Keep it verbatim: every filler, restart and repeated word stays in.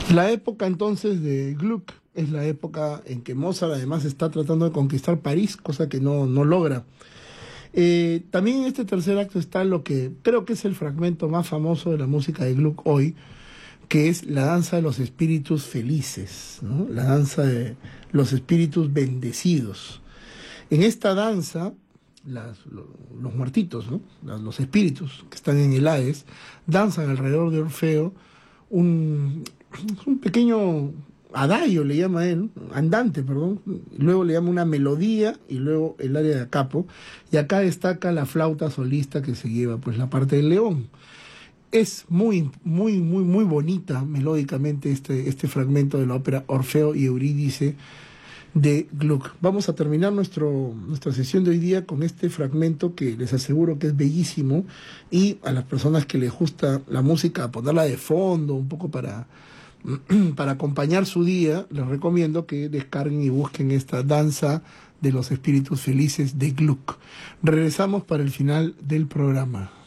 La época entonces de Gluck es la época en que Mozart además está tratando de conquistar París, cosa que no, no logra. Eh, también en este tercer acto está lo que creo que es el fragmento más famoso de la música de Gluck hoy, que es la danza de los espíritus felices, ¿no? La danza de los espíritus bendecidos. En esta danza, las, lo, los muertitos, ¿no? Los espíritus que están en el Hades, danzan alrededor de Orfeo un, un pequeño adagio, le llama él, andante, perdón, luego le llama una melodía y luego el área de acapo, y acá destaca la flauta solista que se lleva, pues la parte del león. Es muy, muy, muy, muy bonita melódicamente este, este fragmento de la ópera Orfeo y Eurídice de Gluck. Vamos a terminar nuestro, nuestra sesión de hoy día con este fragmento que les aseguro que es bellísimo, y a las personas que les gusta la música, ponerla de fondo, un poco para, para acompañar su día, les recomiendo que descarguen y busquen esta danza de los espíritus felices de Gluck. Regresamos para el final del programa.